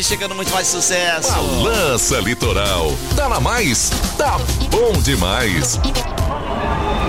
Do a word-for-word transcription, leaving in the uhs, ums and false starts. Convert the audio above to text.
Chegando muito mais sucesso. Balança Litoral. Tá na mais? Tá bom demais.